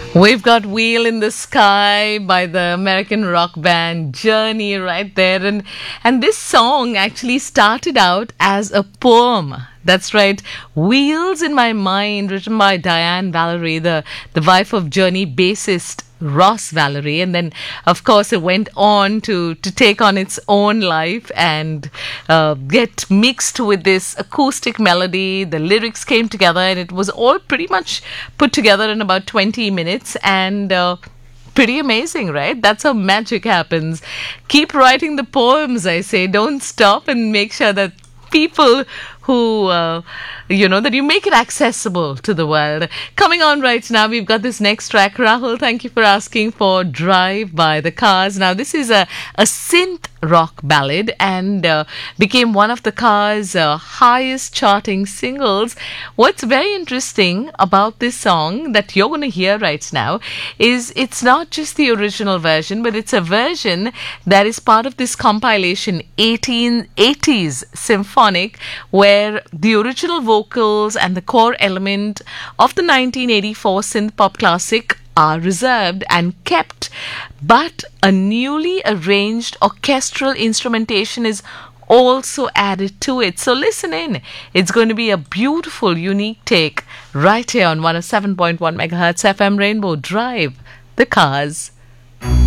We've got Wheel in the Sky by the American rock band Journey right there. And this song actually started out as a poem. That's right. Wheels in My Mind, written by Diane Valerie, the wife of Journey bassist Ross Valerie. And then, of course, it went on to take on its own life and get mixed with this acoustic melody. The lyrics came together and it was all pretty much put together in about 20 minutes. And pretty amazing, right? That's how magic happens. Keep writing the poems, I say. Don't stop, and make sure that people who, that you make it accessible to the world. Coming on right now, we've got this next track. Rahul, thank you for asking for Drive by the Cars. Now, this is a synth rock ballad and became one of the Cars' highest charting singles. What's very interesting about this song that you're going to hear right now is it's not just the original version, but it's a version that is part of this compilation 1880s Symphonic, where the original vocals and the core element of the 1984 synth pop classic are reserved and kept, but a newly arranged orchestral instrumentation is also added to it. So listen in. It's going to be a beautiful, unique take right here on 107.1 megahertz FM Rainbow. Drive the Cars.